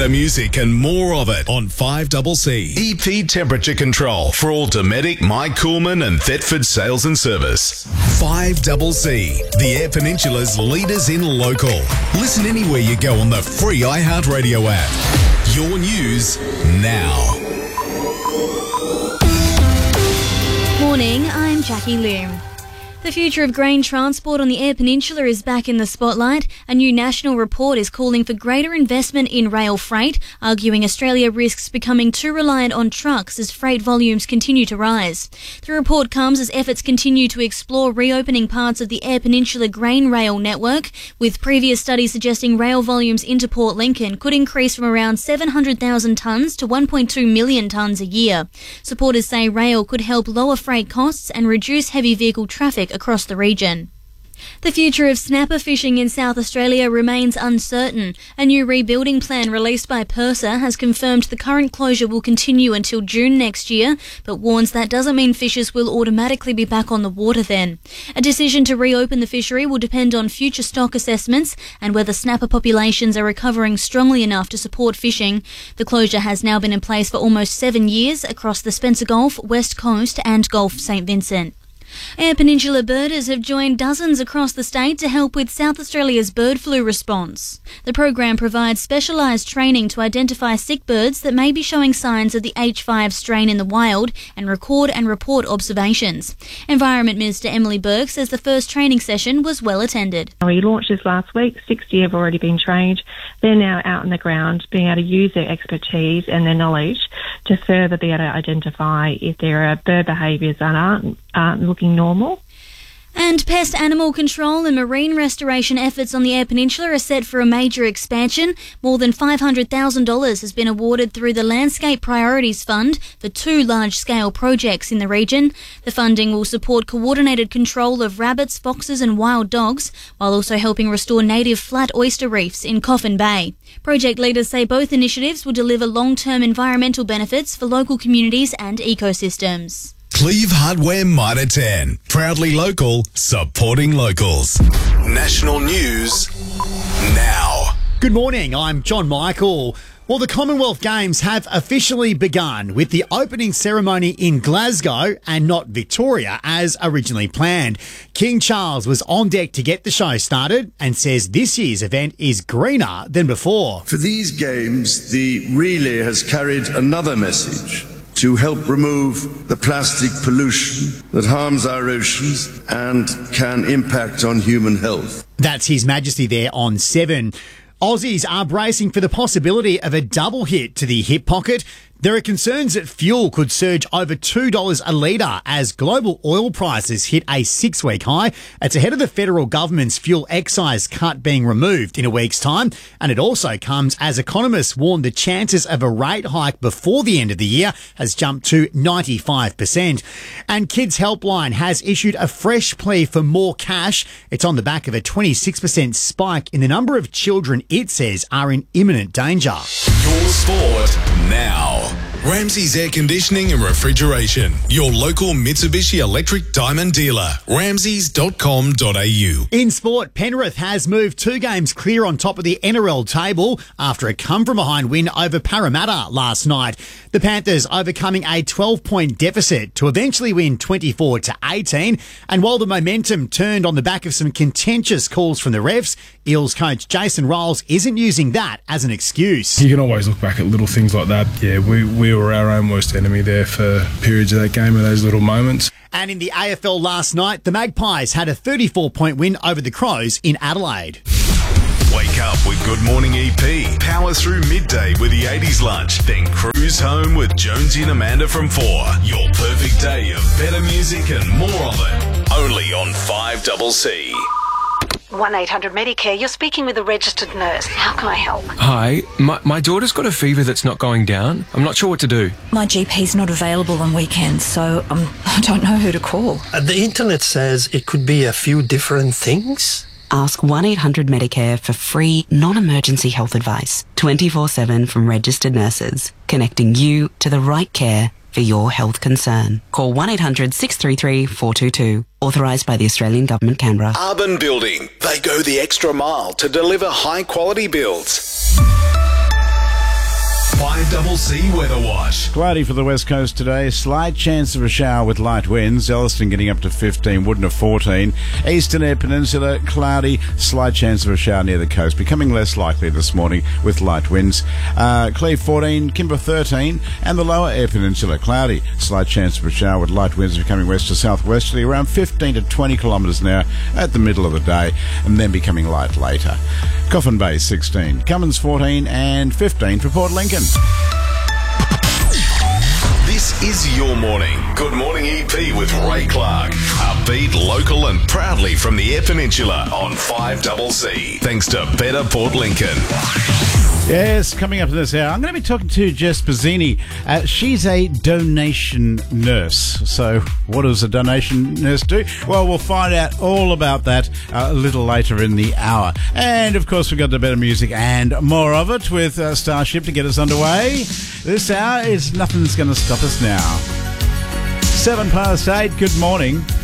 better music and more of it on 5CC. EP temperature control for all Dometic, Mike Coolman and Thetford sales and service. 5CC, the Eyre Peninsula's leaders in local. Listen anywhere you go on the free iHeartRadio app. Your news now. Morning, I'm Jackie Liu. The future of grain transport on the Eyre Peninsula is back in the spotlight. A new national report is calling for greater investment in rail freight, arguing Australia risks becoming too reliant on trucks as freight volumes continue to rise. The report comes as efforts continue to explore reopening parts of the Eyre Peninsula grain rail network, with previous studies suggesting rail volumes into Port Lincoln could increase from around 700,000 tonnes to 1.2 million tonnes a year. Supporters say rail could help lower freight costs and reduce heavy vehicle traffic across the region. The future of snapper fishing in South Australia remains uncertain. A new rebuilding plan released by PIRSA has confirmed the current closure will continue until June next year, but warns that doesn't mean fishers will automatically be back on the water then. A decision to reopen the fishery will depend on future stock assessments and whether snapper populations are recovering strongly enough to support fishing. The closure has now been in place for almost 7 years across the Spencer Gulf, West Coast and Gulf St Vincent. Eyre Peninsula birders have joined dozens across the state to help with South Australia's bird flu response. The program provides specialised training to identify sick birds that may be showing signs of the H5 strain in the wild and record and report observations. Environment Minister Emily Burke says the first training session was well attended. We launched this last week. 60 have already been trained. They're now out on the ground being able to use their expertise and their knowledge to further be able to identify if there are bird behaviours that aren't looking normal. And pest animal control and marine restoration efforts on the Eyre Peninsula are set for a major expansion. More than $500,000 has been awarded through the Landscape Priorities Fund for 2 large-scale projects in the region. The funding will support coordinated control of rabbits, foxes and wild dogs, while also helping restore native flat oyster reefs in Coffin Bay. Project leaders say both initiatives will deliver long-term environmental benefits for local communities and ecosystems. Cleve Hardware Mitre 10. Proudly local, supporting locals. National news now. Good morning, I'm John Michael. Well, the Commonwealth Games have officially begun with the opening ceremony in Glasgow and not Victoria as originally planned. King Charles was on deck to get the show started and says this year's event is greener than before. For these games, the relay has carried another message: to help remove the plastic pollution that harms our oceans and can impact on human health. That's His Majesty there on 7. Aussies are bracing for the possibility of a double hit to the hip pocket. There are concerns that fuel could surge over $2 a litre as global oil prices hit a 6-week high. It's ahead of the federal government's fuel excise cut being removed in a week's time. And it also comes as economists warn the chances of a rate hike before the end of the year has jumped to 95%. And Kids Helpline has issued a fresh plea for more cash. It's on the back of a 26% spike in the number of children it says are in imminent danger. Your sport now. Ramsey's Air Conditioning and Refrigeration. Your local Mitsubishi Electric Diamond dealer. Ramseys.com.au. In sport, Penrith has moved 2 games clear on top of the NRL table after a come-from-behind win over Parramatta last night. The Panthers overcoming a 12-point deficit to eventually win 24-18. And while the momentum turned on the back of some contentious calls from the refs, Eels coach Jason Rolls isn't using that as an excuse. You can always look back at little things like that. Yeah, we were our own worst enemy there for periods of that game and those little moments. And in the AFL last night, the Magpies had a 34-point win over the Crows in Adelaide. Wake up with Good Morning EP. Power through midday with the 80s lunch. Then cruise home with Jonesy and Amanda from 4. Your perfect day of better music and more of it. Only on 5CC. 1-800-Medicare, you're speaking with a registered nurse. How can I help? Hi, my daughter's got a fever that's not going down. I'm not sure what to do. My GP's not available on weekends, so I don't know who to call. The internet says it could be a few different things. Ask 1-800-Medicare for free, non-emergency health advice, 24/7 from registered nurses, connecting you to the right care for your health concern. Call 1-800-633-422. Authorised by the Australian Government, Canberra. Urban Building. They go the extra mile to deliver high-quality builds. 5CC Weather Watch. Cloudy for the west coast today. Slight chance of a shower with light winds. Elliston getting up to 15, Woodnor 14. Eastern Air Peninsula, cloudy. Slight chance of a shower near the coast. Becoming less likely this morning with light winds. Cleve 14, Kimber 13. And the lower Air Peninsula, cloudy. Slight chance of a shower with light winds becoming west to southwesterly around 15 to 20 kilometres an hour at the middle of the day, and then becoming light later. Coffin Bay 16, Cummins 14 and 15 for Port Lincoln. This is your morning. Good morning, EP with Ray Clark. Upbeat, local, and proudly from the Eyre Peninsula on 5CC. Thanks to Better Port Lincoln. Yes, coming up in this hour, I'm going to be talking to Jess Pizzini. She's a donation nurse. So what does a donation nurse do? Well, we'll find out all about that a little later in the hour. And, of course, we've got the better music and more of it with Starship to get us underway. This hour is nothing that's going to stop us now. 8:07, good morning.